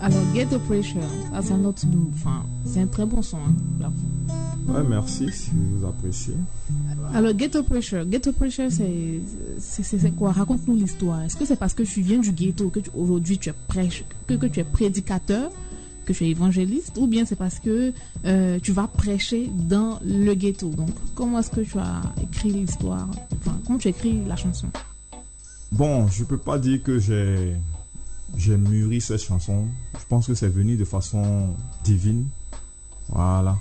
Alors, Ghetto Pressure, ça c'est un autre, enfin, c'est un très bon son, hein, j'avoue. Ouais, merci si vous appréciez. Alors, Ghetto Pressure, c'est quoi? Raconte-nous l'histoire. Est-ce que c'est parce que tu viens du ghetto que aujourd'hui tu es que tu es prédicateur, que tu es évangéliste, ou bien c'est parce que tu vas prêcher dans le ghetto? Donc, comment est-ce que tu as écrit l'histoire? Enfin, comment tu as écrit la chanson? Bon, je peux pas dire que j'ai mûri cette chanson. Je pense que c'est venu de façon divine. Voilà.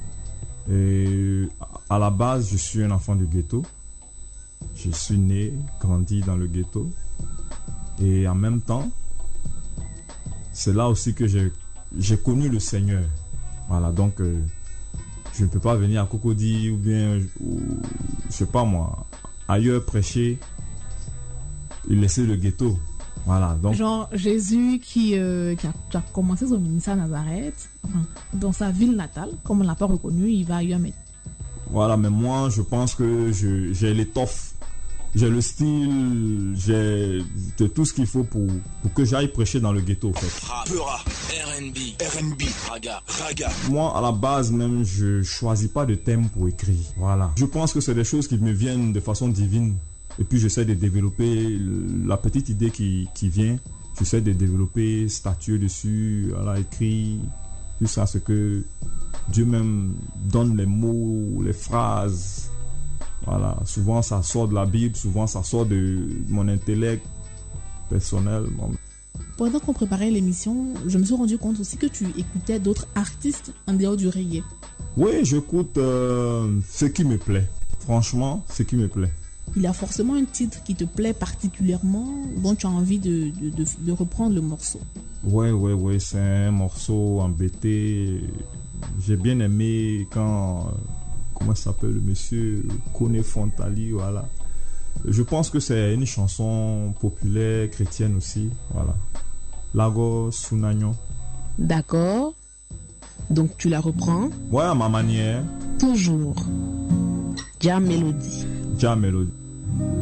Et à la base, je suis un enfant du ghetto. Je suis né, grandi dans le ghetto. Et en même temps, c'est là aussi que j'ai connu le Seigneur. Voilà, donc je ne peux pas venir à Cocody ou je sais pas moi, ailleurs prêcher et laisser le ghetto. Voilà, donc genre Jésus qui a commencé son ministère à Nazareth, enfin, dans sa ville natale, comme on l'a pas reconnu, il va ailleurs. Mais voilà, mais moi je pense que j'ai l'étoffe, j'ai le style, j'ai tout ce qu'il faut pour que j'aille prêcher dans le ghetto en fait. Rappera, R&B, raga. Moi à la base même je choisis pas de thème pour écrire. Voilà, je pense que c'est des choses qui me viennent de façon divine. Et puis j'essaie de développer la petite idée qui vient. J'essaie de développer statut dessus, voilà, écrit, jusqu'à ce que Dieu même donne les mots, les phrases. Voilà, souvent ça sort de la Bible, souvent ça sort de mon intellect personnel. Bon. Pendant qu'on préparait l'émission, je me suis rendu compte aussi que tu écoutais d'autres artistes en dehors du reggae. Oui, j'écoute ce qui me plaît. Franchement, ce qui me plaît. Il y a forcément un titre qui te plaît particulièrement, dont tu as envie de reprendre le morceau. Ouais, c'est un morceau embêté. J'ai bien aimé quand, comment s'appelle le monsieur, Kone Fontali, voilà. Je pense que c'est une chanson populaire, chrétienne aussi, voilà. Lago Sunagnon. D'accord. Donc tu la reprends? Ouais, à ma manière. Toujours. Jam Melody. Jam Melody.